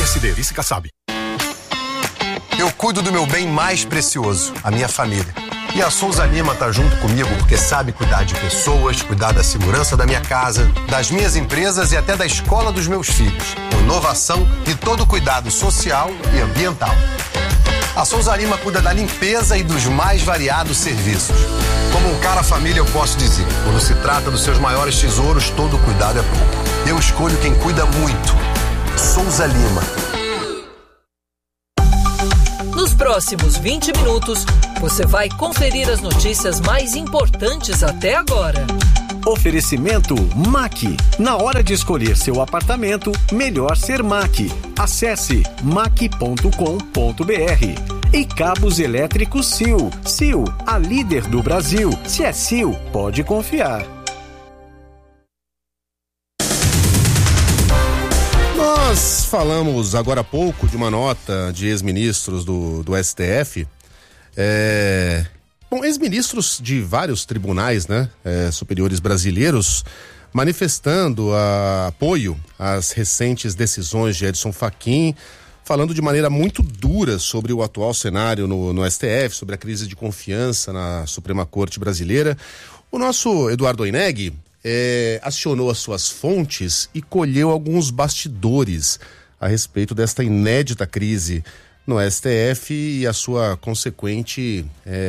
PSD, vice Kassab. Eu cuido do meu bem mais precioso, a minha família. E a Souza Lima tá junto comigo porque sabe cuidar de pessoas, cuidar da segurança da minha casa, das minhas empresas e até da escola dos meus filhos. Inovação e todo cuidado social e ambiental. A Souza Lima cuida da limpeza e dos mais variados serviços. Como um cara família, eu posso dizer, quando se trata dos seus maiores tesouros, todo cuidado é pouco. Eu escolho quem cuida muito. Souza Lima. Nos próximos 20 minutos, você vai conferir as notícias mais importantes até agora. Oferecimento MAC. Na hora de escolher seu apartamento, melhor ser MAC. Acesse mac.com.br. E cabos elétricos Sil. Sil, a líder do Brasil. Se é Sil, pode confiar. Nós falamos agora há pouco de uma nota de ex-ministros do STF. Bom, ex-ministros de vários tribunais, né, superiores brasileiros, manifestando apoio às recentes decisões de Edson Fachin, falando de maneira muito dura sobre o atual cenário no STF, sobre a crise de confiança na Suprema Corte brasileira. O nosso Eduardo Oineg acionou as suas fontes e colheu alguns bastidores a respeito desta inédita crise no STF e a sua consequente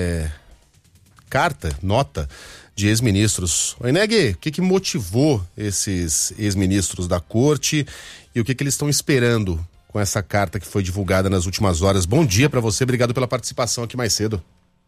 nota de ex-ministros. Oineg, o que motivou esses ex-ministros da corte e o que eles estão esperando com essa carta que foi divulgada nas últimas horas? Bom dia para você, obrigado pela participação aqui mais cedo.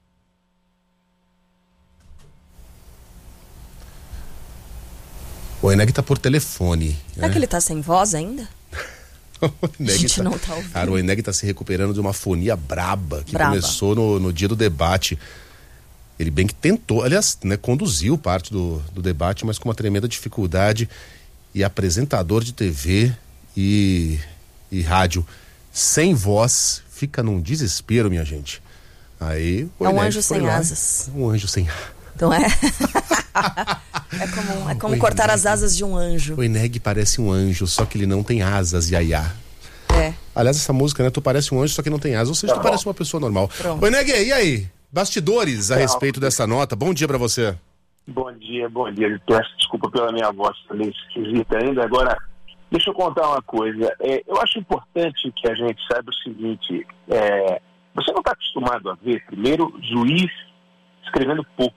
O Oineg tá por telefone. Será que ele tá sem voz ainda? A gente não tá ouvindo. Cara, o Oineg tá se recuperando de uma afonia braba que começou no dia do debate. Ele bem que tentou, aliás, né, conduziu parte do debate, mas com uma tremenda dificuldade. E apresentador de TV e rádio sem voz fica num desespero, minha gente. Aí o Oineg anjo sem asas. Um anjo sem Então é como cortar as asas de um anjo. O Oineg parece um anjo, só que ele não tem asas, Yaya. Aliás, essa música, né? Tu parece um anjo, só que não tem asas. Ou seja, tu parece uma pessoa normal. Oineg, e aí? Bastidores a respeito dessa nota. Bom dia pra você. Bom dia. Peço desculpa pela minha voz, tá meio esquisita ainda. Agora, deixa eu contar uma coisa. Eu acho importante que a gente saiba o seguinte. Você não está acostumado a ver, primeiro, juiz escrevendo pouco.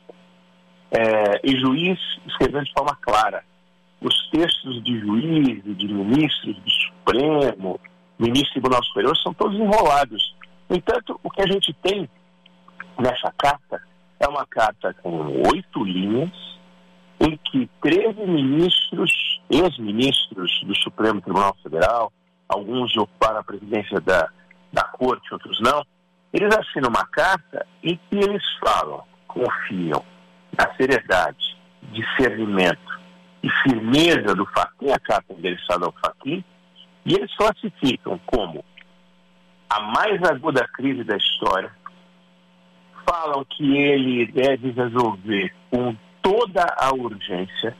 E juiz escrevendo de forma clara. Os textos de juiz e de ministros do Supremo, ministro do Tribunal Superior, são todos enrolados. No entanto, o que a gente tem nessa carta é uma carta com 8 linhas, em que 13 ministros, ex-ministros do Supremo Tribunal Federal, alguns já ocuparam a presidência da Corte, outros não, eles assinam uma carta em que eles falam, confiam na seriedade, discernimento e firmeza do Fachin, a carta endereçada ao Fachin, e eles classificam como a mais aguda crise da história, falam que ele deve resolver com toda a urgência,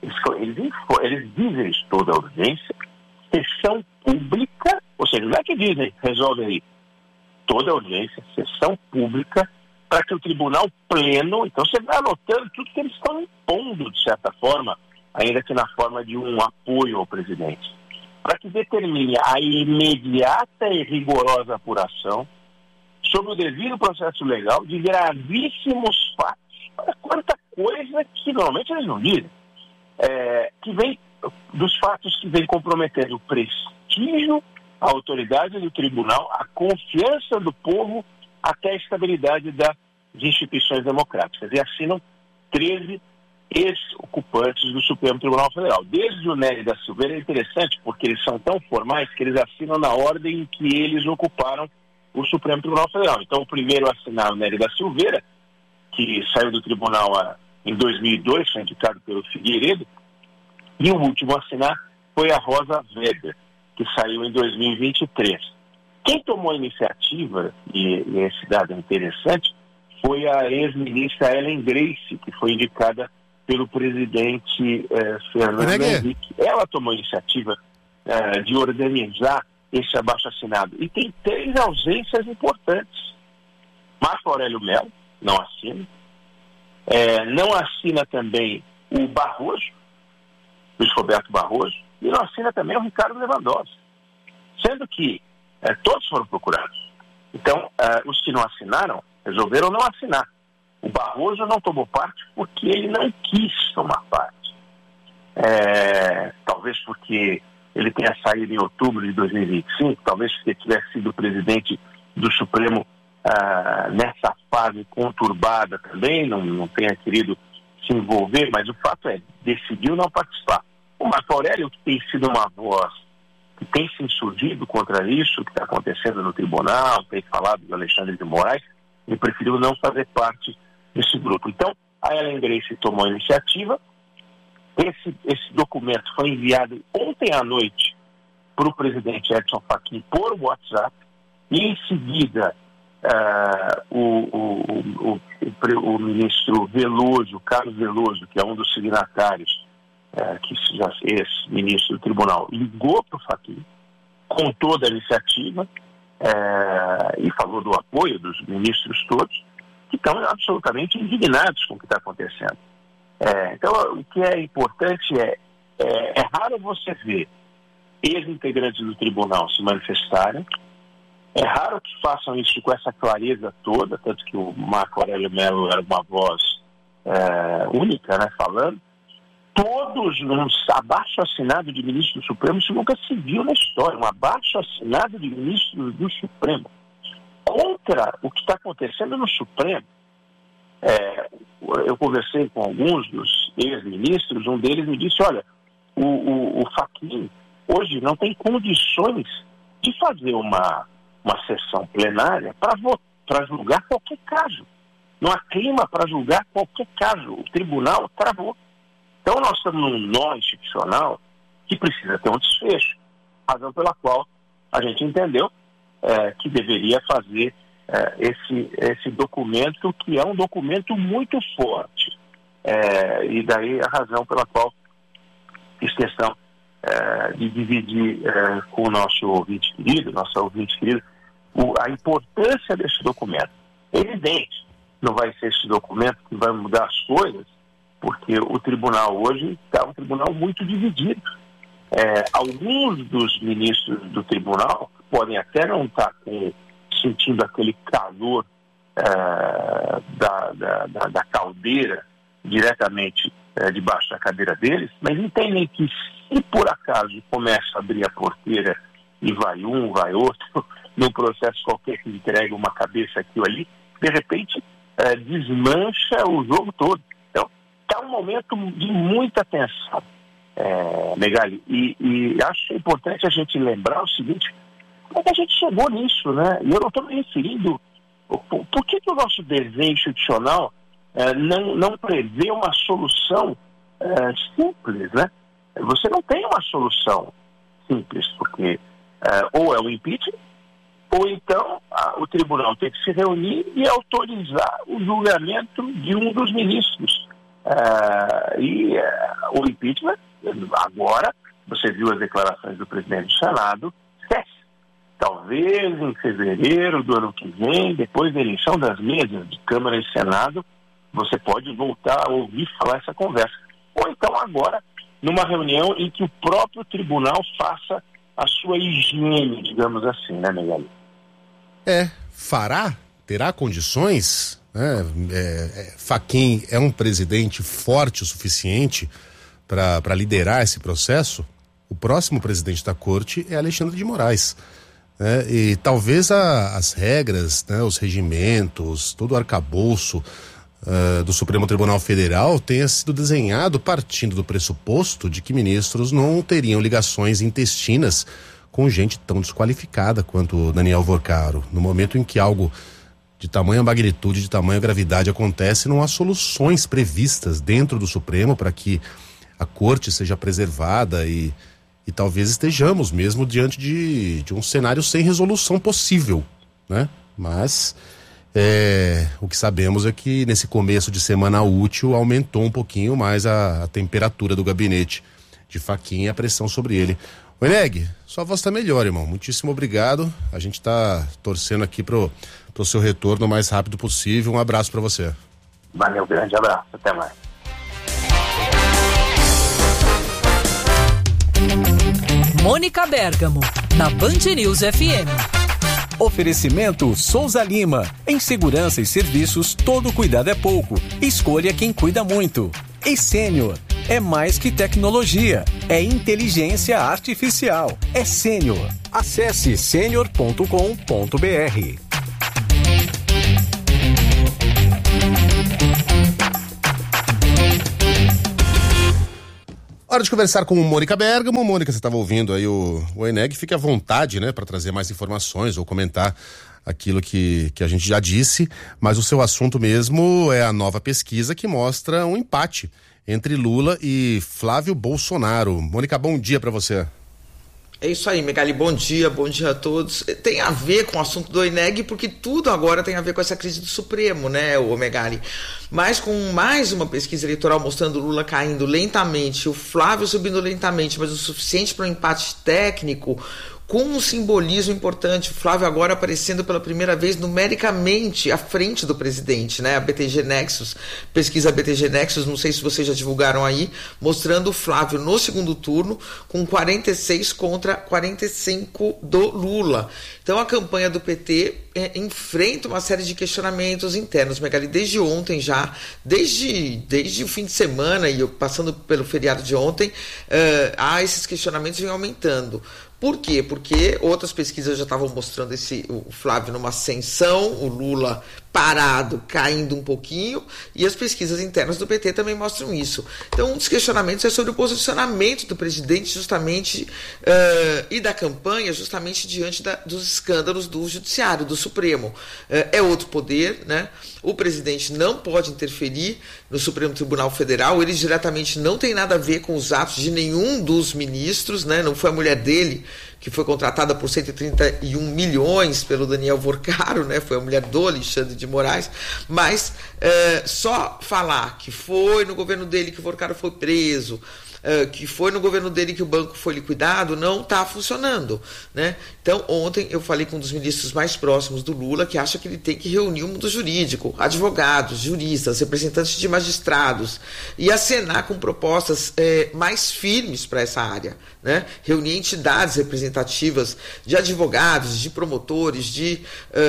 eles dizem isso, toda a urgência, sessão pública, ou seja, não é que dizem, resolve aí, toda a urgência, sessão pública, para que o tribunal pleno, então você vai anotando tudo que eles estão impondo, de certa forma, ainda que na forma de um apoio ao presidente, para que determine a imediata e rigorosa apuração sobre o devido processo legal de gravíssimos fatos. Olha quanta coisa que normalmente eles não dizem, que vem dos fatos que vem comprometendo o prestígio, a autoridade do tribunal, a confiança do povo, até a estabilidade das instituições democráticas. E assinam 13 ex-ocupantes do Supremo Tribunal Federal. Desde o Nery da Silveira é interessante, porque eles são tão formais que eles assinam na ordem em que eles ocuparam o Supremo Tribunal Federal. Então, o primeiro a assinar, o Nery da Silveira, que saiu do tribunal em 2002, foi indicado pelo Figueiredo, e o último a assinar foi a Rosa Weber, que saiu em 2023. Quem tomou a iniciativa, e esse dado é interessante, foi a ex-ministra Ellen Grace, que foi indicada pelo presidente Fernando Henrique. Ela tomou a iniciativa de organizar esse abaixo-assinado. E tem 3 ausências importantes. Marco Aurélio Mello não assina. Não assina também o Barroso, Luiz Roberto Barroso, e não assina também o Ricardo Lewandowski. Sendo que todos foram procurados. Então, os que não assinaram, resolveram não assinar. O Barroso não tomou parte porque ele não quis tomar parte. Talvez porque ele tenha saído em outubro de 2025, talvez porque tivesse sido presidente do Supremo nessa fase conturbada também, não tenha querido se envolver, mas o fato decidiu não participar. O Marco Aurélio, que tem sido uma voz que tem se insurgido contra isso que está acontecendo no tribunal, tem falado do Alexandre de Moraes, ele preferiu não fazer parte desse grupo. Então, a Ellen Grace tomou a iniciativa. Esse documento foi enviado ontem à noite para o presidente Edson Fachin por WhatsApp, e em seguida o ministro Veloso, Carlos Veloso, que é um dos signatários, que já ex-ministro do tribunal, ligou para o Fachin, contou da iniciativa e falou do apoio dos ministros todos, que estão absolutamente indignados com o que está acontecendo. Então, o que é importante é raro você ver ex-integrantes do tribunal se manifestarem, é raro que façam isso com essa clareza toda, tanto que o Marco Aurélio Mello era uma voz única, né, falando. Todos um abaixo-assinado de ministro do Supremo, isso nunca se viu na história, um abaixo-assinado de ministro do Supremo contra o que está acontecendo no Supremo. Eu conversei com alguns dos ex-ministros, um deles me disse, olha, o Fachin hoje não tem condições de fazer uma sessão plenária para julgar qualquer caso. Não há clima para julgar qualquer caso. O tribunal travou. Então nós estamos num nó institucional que precisa ter um desfecho, razão pela qual a gente entendeu que deveria fazer esse documento, que é um documento muito forte. E daí a razão pela qual fiz questão de dividir com o nosso ouvinte querido, a importância desse documento. É evidente, não vai ser esse documento que vai mudar as coisas, porque o tribunal hoje está um tribunal muito dividido. Alguns dos ministros do tribunal podem até não estar sentindo aquele calor da caldeira diretamente debaixo da cadeira deles, mas entendem que se por acaso começa a abrir a porteira e vai um, vai outro, num processo qualquer que entrega uma cabeça aqui ou ali, de repente desmancha o jogo todo. Então, está um momento de muita tensão, Megali, e acho importante a gente lembrar o seguinte: como é que a gente chegou nisso, né? E eu não estou me referindo... Por que o nosso desenho institucional não prevê uma solução simples, né? Você não tem uma solução simples, porque ou é o impeachment, ou então o tribunal tem que se reunir e autorizar o julgamento de um dos ministros. O impeachment, agora, você viu as declarações do presidente do Senado, esquece. Talvez em fevereiro do ano que vem, depois da eleição das mesas de Câmara e Senado, você pode voltar a ouvir falar essa conversa. Ou então agora, numa reunião em que o próprio tribunal faça a sua higiene, digamos assim, né, Megali? Terá condições? Fachin é um presidente forte o suficiente para liderar esse processo? O próximo presidente da corte é Alexandre de Moraes. E talvez as regras, os regimentos, todo o arcabouço do Supremo Tribunal Federal tenha sido desenhado partindo do pressuposto de que ministros não teriam ligações intestinas com gente tão desqualificada quanto Daniel Vorcaro. No momento em que algo de tamanha magnitude, de tamanha gravidade acontece, não há soluções previstas dentro do Supremo para que a corte seja preservada e talvez estejamos mesmo diante de um cenário sem resolução possível, né? Mas o que sabemos é que nesse começo de semana útil aumentou um pouquinho mais a temperatura do gabinete de Fachin e a pressão sobre ele. Eneg, sua voz tá melhor, irmão. Muitíssimo obrigado. A gente tá torcendo aqui pro seu retorno o mais rápido possível. Um abraço para você. Valeu, grande abraço. Até mais. Mônica Bergamo, na Band News FM. Oferecimento Souza Lima. Em segurança e serviços, todo cuidado é pouco. Escolha quem cuida muito. E Sênior. É mais que tecnologia. É inteligência artificial. É Sênior. Acesse senior.com.br. Hora de conversar com Mônica Bergamo. Mônica, você estava ouvindo aí o Eneg, fique à vontade, né, para trazer mais informações ou comentar aquilo que a gente já disse, mas o seu assunto mesmo é a nova pesquisa que mostra um empate entre Lula e Flávio Bolsonaro. Mônica, bom dia para você. É isso aí, Megali, bom dia a todos. Tem a ver com o assunto do Eneg, porque tudo agora tem a ver com essa crise do Supremo, né, o Megali? Mas com mais uma pesquisa eleitoral mostrando o Lula caindo lentamente, o Flávio subindo lentamente, mas o suficiente para um empate técnico, com um simbolismo importante, o Flávio agora aparecendo pela primeira vez numericamente à frente do presidente, né? A BTG Nexus, pesquisa BTG Nexus, não sei se vocês já divulgaram aí, mostrando o Flávio no segundo turno com 46 contra 45 do Lula. Então a campanha do PT enfrenta uma série de questionamentos internos, Megali, desde ontem já, desde o fim de semana e passando pelo feriado de ontem, há esses questionamentos vêm aumentando. Por quê? Porque outras pesquisas já estavam mostrando o Flávio numa ascensão, o Lula parado, caindo um pouquinho, e as pesquisas internas do PT também mostram isso. Então, um dos questionamentos é sobre o posicionamento do presidente justamente e da campanha justamente diante dos escândalos do Judiciário, do Supremo. É outro poder, né? O presidente não pode interferir no Supremo Tribunal Federal, ele diretamente não tem nada a ver com os atos de nenhum dos ministros, né? Não foi a mulher dele que foi contratada por 131 milhões pelo Daniel Vorcaro, né? Foi a mulher do Alexandre de Moraes, mas só falar que foi no governo dele que o Vorcaro foi preso, que foi no governo dele que o banco foi liquidado, não está funcionando, né? Então, ontem eu falei com um dos ministros mais próximos do Lula, que acha que ele tem que reunir o mundo jurídico, advogados, juristas, representantes de magistrados, e acenar com propostas mais firmes para essa área, né? Reunir entidades representativas de advogados, de promotores, de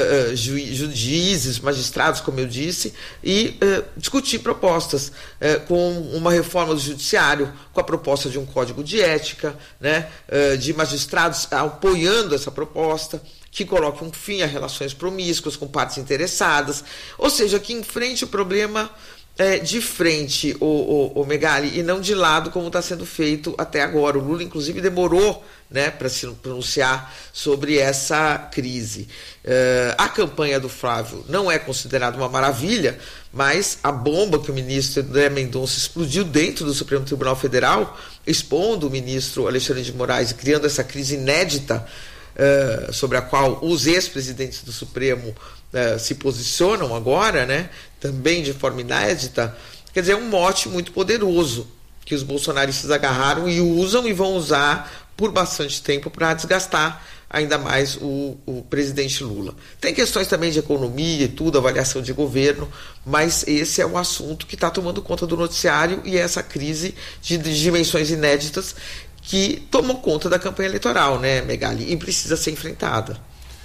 juízes, magistrados, como eu disse, e discutir propostas com uma reforma do judiciário, com a proposta de um código de ética, né, de magistrados apoiando essa proposta, que coloque um fim a relações promíscuas com partes interessadas, ou seja, que enfrente o problema de frente, o Megali, e não de lado como está sendo feito até agora. O Lula, inclusive, demorou, né, para se pronunciar sobre essa crise. A campanha do Flávio não é considerada uma maravilha, mas a bomba que o ministro André Mendonça explodiu dentro do Supremo Tribunal Federal, expondo o ministro Alexandre de Moraes e criando essa crise inédita sobre a qual os ex-presidentes do Supremo se posicionam agora, né, também de forma inédita, quer dizer, é um mote muito poderoso que os bolsonaristas agarraram e usam e vão usar por bastante tempo para desgastar ainda mais o presidente Lula. Tem questões também de economia e tudo, avaliação de governo, mas esse é um assunto que está tomando conta do noticiário e é essa crise de dimensões inéditas que tomou conta da campanha eleitoral, né, Megali, e precisa ser enfrentada.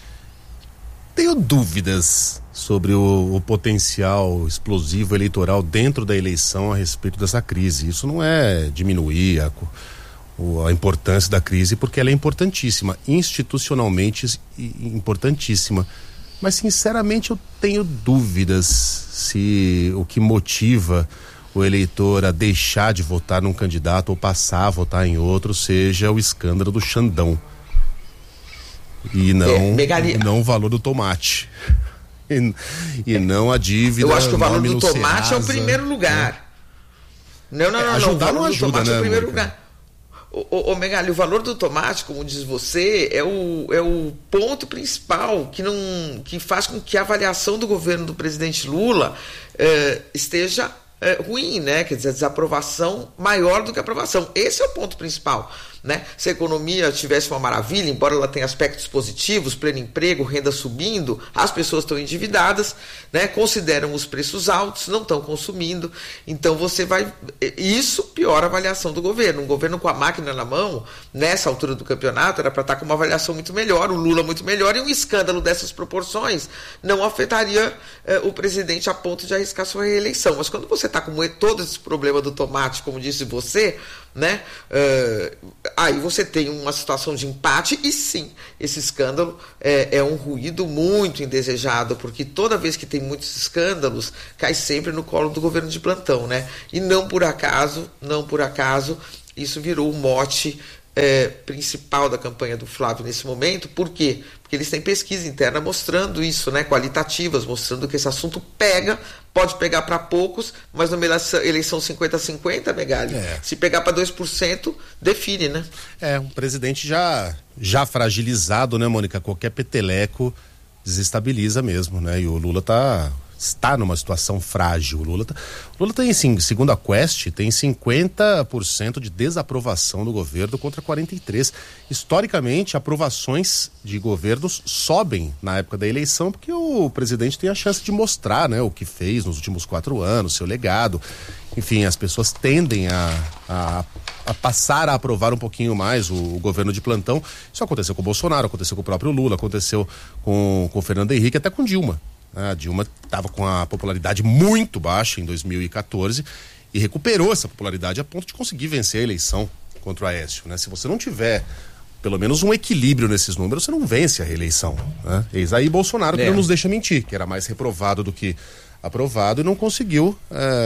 Tenho dúvidas sobre o potencial explosivo eleitoral dentro da eleição a respeito dessa crise. Isso não é diminuir a importância da crise, porque ela é importantíssima, institucionalmente importantíssima. Mas, sinceramente, eu tenho dúvidas se o que motiva o eleitor a deixar de votar num candidato ou passar a votar em outro seja o escândalo do Xandão. E não o valor do tomate. E não a dívida. Eu acho que o valor do tomate é o primeiro lugar. Não. Ajudar não ajuda, né? É o primeiro lugar. Ô Megali, o valor do tomate, como diz você, é o ponto principal que faz com que a avaliação do governo do presidente Lula esteja ruim, né? Quer dizer, a desaprovação maior do que a aprovação. Esse é o ponto principal. né? Se a economia tivesse uma maravilha, embora ela tenha aspectos positivos, pleno emprego, renda subindo, as pessoas estão endividadas, né? Consideram os preços altos, não estão consumindo, então você vai... Isso piora a avaliação do governo. Um governo com a máquina na mão, nessa altura do campeonato, era para estar com uma avaliação muito melhor, o Lula muito melhor, e um escândalo dessas proporções não afetaria o presidente a ponto de arriscar sua reeleição. Mas quando você está com todo esse problema do tomate, como disse você, né, aí você tem uma situação de empate, e sim, esse escândalo é um ruído muito indesejado, porque toda vez que tem muitos escândalos, cai sempre no colo do governo de plantão, né? E não por acaso, isso virou o mote principal da campanha do Flávio nesse momento. Por quê? Porque eles têm pesquisa interna mostrando isso, né, qualitativas, mostrando que esse assunto pode pegar para poucos, mas numa eleição 50-50, Megali, se pegar para 2%, define, né? Um presidente já fragilizado, né, Mônica? Qualquer peteleco desestabiliza mesmo, né? E o Lula está numa situação frágil. O Lula tem, assim, segundo a Quest, tem 50% de desaprovação do governo contra 43%. Historicamente, aprovações de governos sobem na época da eleição, porque o presidente tem a chance de mostrar, né, o que fez nos últimos 4 anos, seu legado. Enfim, as pessoas tendem a passar a aprovar um pouquinho mais o governo de plantão. Isso aconteceu com o Bolsonaro, aconteceu com o próprio Lula, aconteceu com o Fernando Henrique, até com Dilma. A Dilma estava com a popularidade muito baixa em 2014 e recuperou essa popularidade a ponto de conseguir vencer a eleição contra o Aécio, né? Se você não tiver pelo menos um equilíbrio nesses números, você não vence a reeleição, né? Eis aí Bolsonaro que não nos deixa mentir, que era mais reprovado do que aprovado e não conseguiu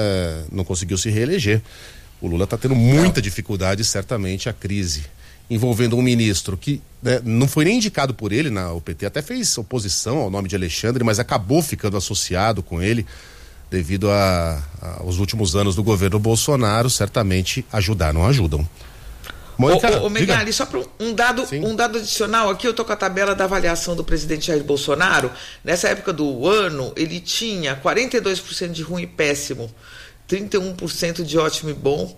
se reeleger. O Lula está tendo muita dificuldade, certamente, a crise envolvendo um ministro que, né, não foi nem indicado por ele, o PT até fez oposição ao nome de Alexandre, mas acabou ficando associado com ele devido aos últimos anos do governo Bolsonaro. Certamente não ajudam. Mônica, ô Megali, só para um dado adicional aqui, eu tô com a tabela da avaliação do presidente Jair Bolsonaro. Nessa época do ano, ele tinha 42% de ruim e péssimo, 31% de ótimo e bom,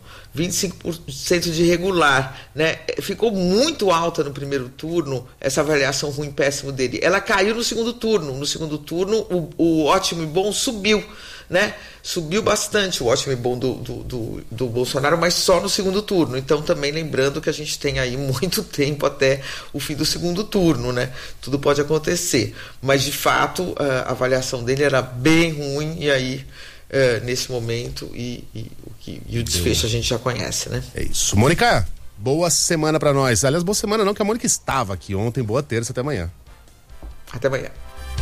25% de regular, né? Ficou muito alta no primeiro turno essa avaliação ruim e péssimo dele. Ela caiu no segundo turno. No segundo turno, o ótimo e bom subiu, né? Subiu bastante o ótimo e bom do Bolsonaro, mas só no segundo turno. Então, também lembrando que a gente tem aí muito tempo até o fim do segundo turno, né? Tudo pode acontecer. Mas, de fato, a avaliação dele era bem ruim, e aí... nesse momento e o desfecho a gente já conhece, né? É isso. Mônica, boa semana pra nós. Aliás, boa semana não, que a Mônica estava aqui ontem. Boa terça, até amanhã. Até amanhã.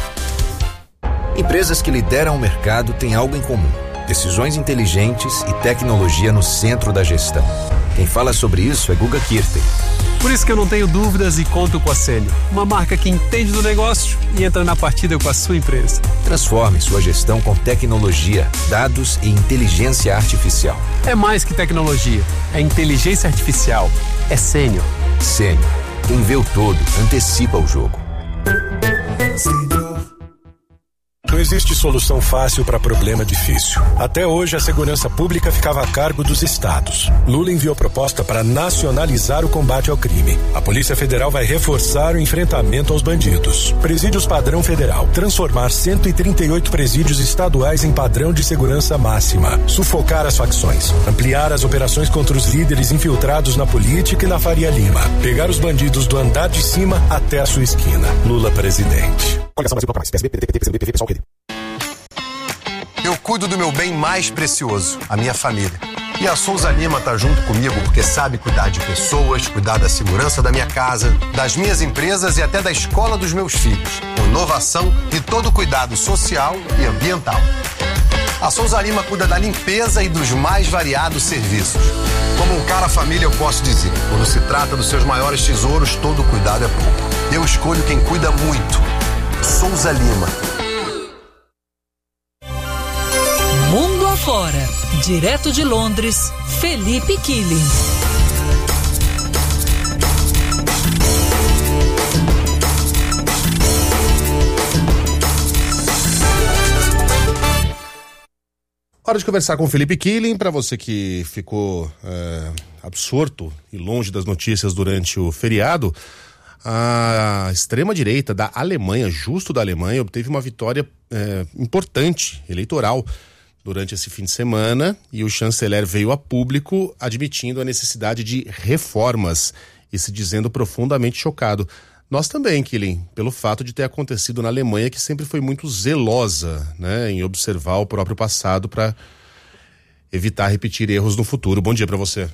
Empresas que lideram o mercado têm algo em comum: decisões inteligentes e tecnologia no centro da gestão. Quem fala sobre isso é Guga Kirten. Por isso que eu não tenho dúvidas e conto com a Sênior, uma marca que entende do negócio e entra na partida com a sua empresa. Transforme sua gestão com tecnologia, dados e inteligência artificial. É mais que tecnologia, é inteligência artificial, é Sênior. Sênior, quem vê o todo, antecipa o jogo. Não existe solução fácil para problema difícil. Até hoje, a segurança pública ficava a cargo dos estados. Lula enviou proposta para nacionalizar o combate ao crime. A Polícia Federal vai reforçar o enfrentamento aos bandidos. Presídios padrão federal. Transformar 138 presídios estaduais em padrão de segurança máxima. Sufocar as facções. Ampliar as operações contra os líderes infiltrados na política e na Faria Lima. Pegar os bandidos do andar de cima até a sua esquina. Lula presidente. Eu cuido do meu bem mais precioso, a minha família. E a Souza Lima tá junto comigo porque sabe cuidar de pessoas, cuidar da segurança da minha casa, das minhas empresas e até da escola dos meus filhos. Com inovação e todo cuidado social e ambiental. A Souza Lima cuida da limpeza e dos mais variados serviços. Como um cara família, eu posso dizer, quando se trata dos seus maiores tesouros, todo cuidado é pouco. Eu escolho quem cuida muito. Souza Lima. Mundo afora, direto de Londres, Felipe Killing. Hora de conversar com o Felipe Killing. Para você que ficou absorto e longe das notícias durante o feriado, a extrema-direita da Alemanha, justo da Alemanha, obteve uma vitória importante, eleitoral, durante esse fim de semana, e o chanceler veio a público admitindo a necessidade de reformas e se dizendo profundamente chocado. Nós também, Killing, pelo fato de ter acontecido na Alemanha, que sempre foi muito zelosa, né, em observar o próprio passado para evitar repetir erros no futuro. Bom dia para você.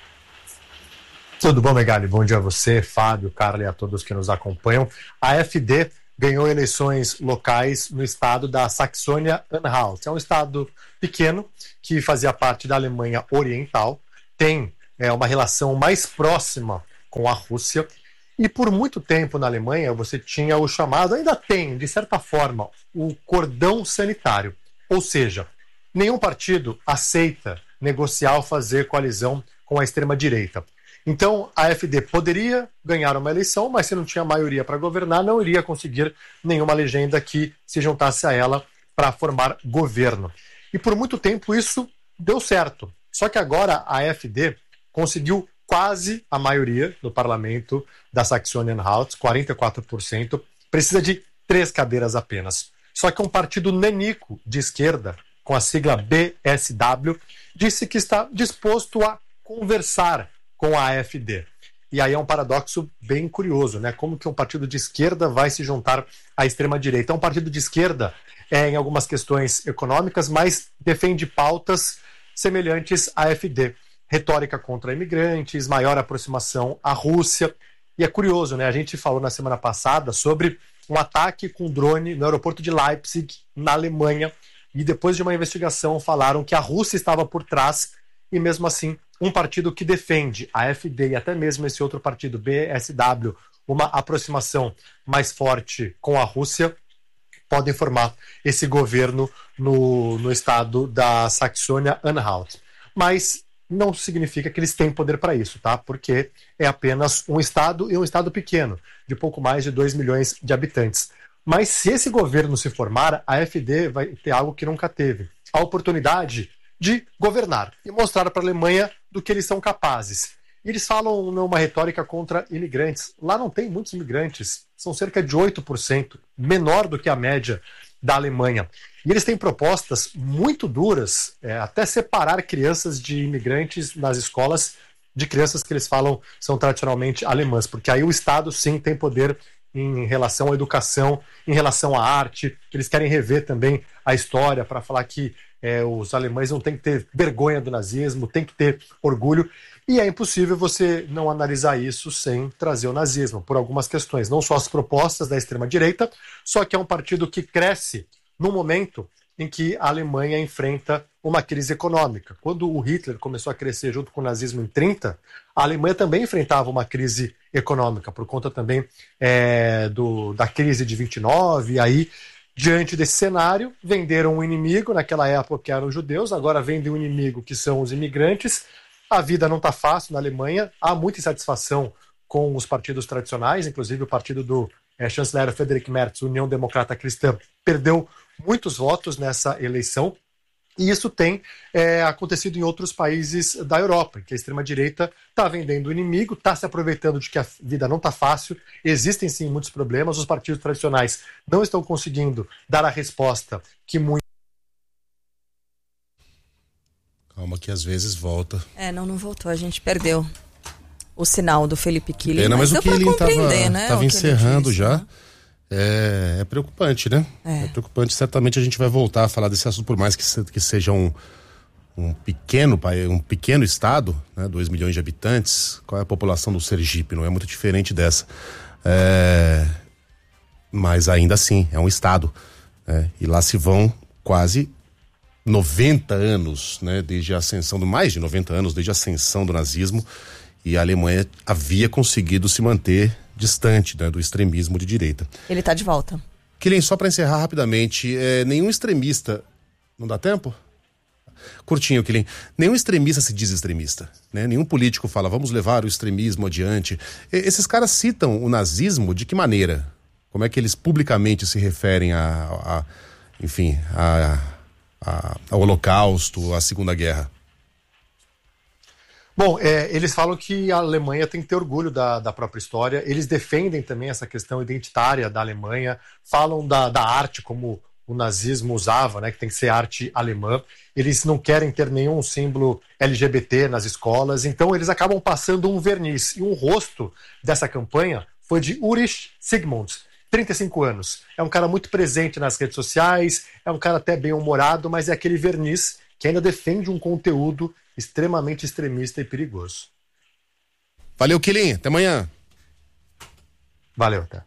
Tudo bom, Megali? Bom dia a você, Fábio, Carla e a todos que nos acompanham. A AfD ganhou eleições locais no estado da Saxônia-Anhalt. É um estado pequeno que fazia parte da Alemanha Oriental, tem uma relação mais próxima com a Rússia. E por muito tempo na Alemanha você tinha o chamado, ainda tem, de certa forma, o cordão sanitário. Ou seja, nenhum partido aceita negociar ou fazer coalizão com a extrema-direita. Então a AfD poderia ganhar uma eleição, mas se não tinha maioria para governar, não iria conseguir nenhuma legenda que se juntasse a ela para formar governo. E por muito tempo isso deu certo. Só que agora a AfD conseguiu quase a maioria do parlamento da Saxônia-Anhalt, 44%, precisa de 3 cadeiras apenas. Só que um partido nanico de esquerda, com a sigla BSW, disse que está disposto a conversar com a AfD. E aí é um paradoxo bem curioso, né? Como que um partido de esquerda vai se juntar à extrema-direita? É um partido de esquerda em algumas questões econômicas, mas defende pautas semelhantes à AfD. Retórica contra imigrantes, maior aproximação à Rússia. E é curioso, né? A gente falou na semana passada sobre um ataque com drone no aeroporto de Leipzig, na Alemanha, e depois de uma investigação falaram que a Rússia estava por trás, e mesmo assim, um partido que defende a AfD e até mesmo esse outro partido, BSW, uma aproximação mais forte com a Rússia, podem formar esse governo no estado da Saxônia-Anhalt. Mas não significa que eles têm poder para isso, tá? Porque é apenas um estado e um estado pequeno, de pouco mais de 2 milhões de habitantes. Mas se esse governo se formar, a AfD vai ter algo que nunca teve: a oportunidade de governar e mostrar para a Alemanha do que eles são capazes. E eles falam numa retórica contra imigrantes. Lá não tem muitos imigrantes, são cerca de 8%, menor do que a média da Alemanha. E eles têm propostas muito duras, até separar crianças de imigrantes nas escolas de crianças que eles falam são tradicionalmente alemãs, porque aí o Estado sim tem poder em relação à educação, em relação à arte. Eles querem rever também a história para falar que os alemães não têm que ter vergonha do nazismo, tem que ter orgulho. E é impossível você não analisar isso sem trazer o nazismo, por algumas questões. Não só as propostas da extrema-direita, só que é um partido que cresce num momento em que a Alemanha enfrenta uma crise econômica. Quando o Hitler começou a crescer junto com o nazismo em 30, a Alemanha também enfrentava uma crise econômica, por conta também da crise de 29, e aí, diante desse cenário, venderam um inimigo, naquela época que eram os judeus, agora vendem um inimigo que são os imigrantes. A vida não está fácil na Alemanha, há muita insatisfação com os partidos tradicionais, inclusive o partido do chanceler Friedrich Merz, União Democrata Cristã, perdeu muitos votos nessa eleição, e isso tem acontecido em outros países da Europa, que a extrema-direita está vendendo o inimigo, está se aproveitando de que a vida não está fácil, existem sim muitos problemas, os partidos tradicionais não estão conseguindo dar a resposta que muitos... Calma que às vezes volta. Não voltou, a gente perdeu o sinal do Felipe Killing. Pena, mas o Killing estava encerrando disse, já. Né? É preocupante, né? É preocupante. Certamente a gente vai voltar a falar desse assunto, por mais que seja um pequeno estado, né? 2 milhões de habitantes. Qual é a população do Sergipe? Não é muito diferente dessa. Mas ainda assim, é um estado. E lá se vão quase 90 anos, né? Desde a ascensão, mais de 90 anos, desde a ascensão do nazismo, e a Alemanha havia conseguido se manter distante, né, do extremismo de direita. Ele está de volta. Killing, só para encerrar rapidamente, nenhum extremista... Não dá tempo? Curtinho, Killing. Nenhum extremista se diz extremista, né? Nenhum político fala, vamos levar o extremismo adiante. Esses caras citam o nazismo de que maneira? Como é que eles publicamente se referem ao Holocausto, à Segunda Guerra? Bom, eles falam que a Alemanha tem que ter orgulho da própria história. Eles defendem também essa questão identitária da Alemanha, falam da arte como o nazismo usava, né, que tem que ser arte alemã. Eles não querem ter nenhum símbolo LGBT nas escolas, então eles acabam passando um verniz. E um rosto dessa campanha foi de Ulrich Zygmunt, 35 anos. É um cara muito presente nas redes sociais, é um cara até bem-humorado, mas é aquele verniz que ainda defende um conteúdo extremamente extremista e perigoso. Valeu, Quilinho. Até amanhã. Valeu, até.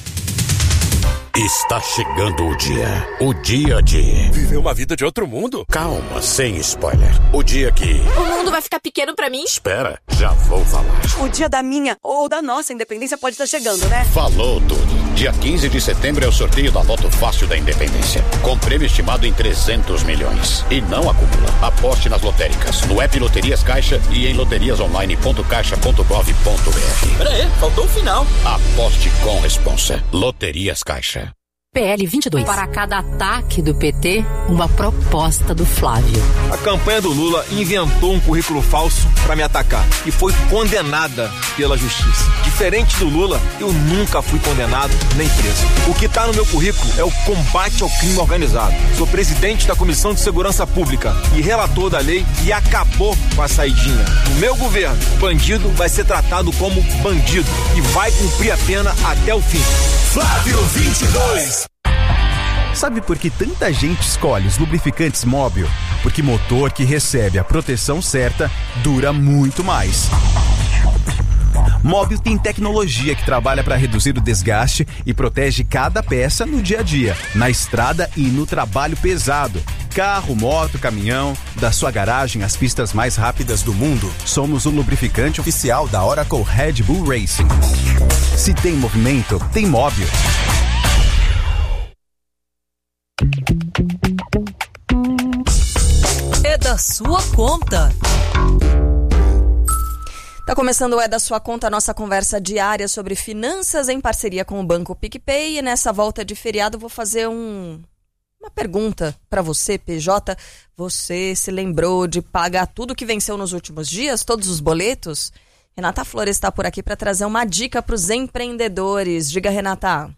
Está chegando o dia de viver uma vida de outro mundo. Calma, sem spoiler. O dia que o mundo vai ficar pequeno pra mim? Espera, já vou falar. O dia da minha ou da nossa independência pode estar chegando, né? Falou tudo. Dia 15 de setembro é o sorteio da Loto Fácil da Independência, com prêmio estimado em 300 milhões. E não acumula. Aposte nas lotéricas, no app Loterias Caixa e em loteriasonline.caixa.gov.br. Pera aí, faltou o final. Aposte com responsa. Loterias Caixa. PL 22. Para cada ataque do PT, uma proposta do Flávio. A campanha do Lula inventou um currículo falso para me atacar e foi condenada pela justiça. Diferente do Lula, eu nunca fui condenado nem preso. O que tá no meu currículo é o combate ao crime organizado. Sou presidente da Comissão de Segurança Pública e relator da lei e acabou com a saidinha. No meu governo, bandido vai ser tratado como bandido e vai cumprir a pena até o fim. Flávio 22. Sabe por que tanta gente escolhe os lubrificantes Móbil? Porque motor que recebe a proteção certa dura muito mais. Móbil tem tecnologia que trabalha para reduzir o desgaste e protege cada peça no dia a dia, na estrada e no trabalho pesado. Carro, moto, caminhão, da sua garagem às pistas mais rápidas do mundo. Somos o lubrificante oficial da Oracle Red Bull Racing. Se tem movimento, tem Móbil. É da sua conta. Tá começando o É da Sua Conta, a nossa conversa diária sobre finanças em parceria com o Banco PicPay. E nessa volta de feriado vou fazer uma pergunta para você, PJ. Você se lembrou de pagar tudo que venceu nos últimos dias, todos os boletos? Renata Flores está por aqui para trazer uma dica para os empreendedores. Diga, Renata.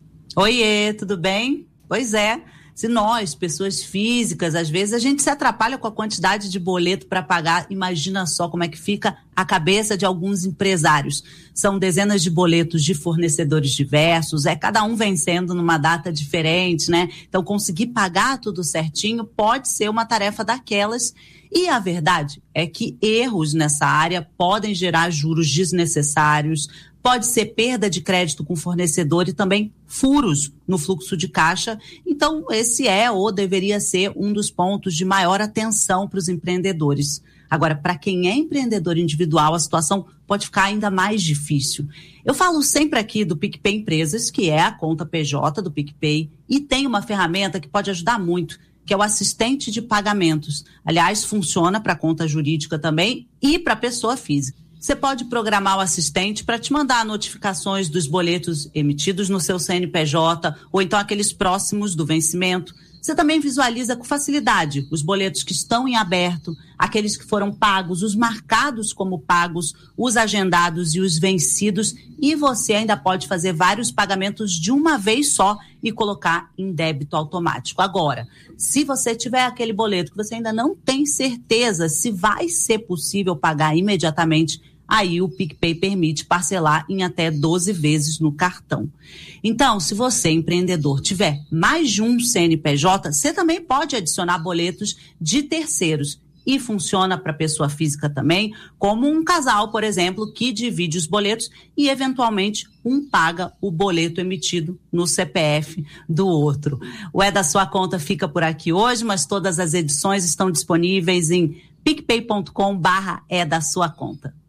Oiê, tudo bem? Pois é. Se nós, pessoas físicas, às vezes a gente se atrapalha com a quantidade de boleto para pagar, imagina só como é que fica a cabeça de alguns empresários. São dezenas de boletos de fornecedores diversos, cada um vencendo numa data diferente, né? Então conseguir pagar tudo certinho pode ser uma tarefa daquelas. E a verdade é que erros nessa área podem gerar juros desnecessários, pode ser perda de crédito com fornecedor e também furos no fluxo de caixa. Então, esse é ou deveria ser um dos pontos de maior atenção para os empreendedores. Agora, para quem é empreendedor individual, a situação pode ficar ainda mais difícil. Eu falo sempre aqui do PicPay Empresas, que é a conta PJ do PicPay, e tem uma ferramenta que pode ajudar muito, que é o assistente de pagamentos. Aliás, funciona para conta jurídica também e para pessoa física. Você pode programar o assistente para te mandar notificações dos boletos emitidos no seu CNPJ ou então aqueles próximos do vencimento. Você também visualiza com facilidade os boletos que estão em aberto, aqueles que foram pagos, os marcados como pagos, os agendados e os vencidos. E você ainda pode fazer vários pagamentos de uma vez só e colocar em débito automático. Agora, se você tiver aquele boleto que você ainda não tem certeza se vai ser possível pagar imediatamente, aí o PicPay permite parcelar em até 12 vezes no cartão. Então, se você, empreendedor, tiver mais de um CNPJ, você também pode adicionar boletos de terceiros. E funciona para pessoa física também, como um casal, por exemplo, que divide os boletos e, eventualmente, um paga o boleto emitido no CPF do outro. O É da Sua Conta fica por aqui hoje, mas todas as edições estão disponíveis em picpay.com/é da sua conta.